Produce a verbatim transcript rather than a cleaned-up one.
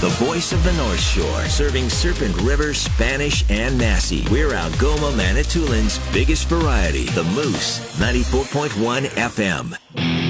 the voice of the North Shore, serving Serpent River, Spanish, and Nassau. We're Algoma, Manitoulин's biggest variety, the Moose, ninety-four point one F M.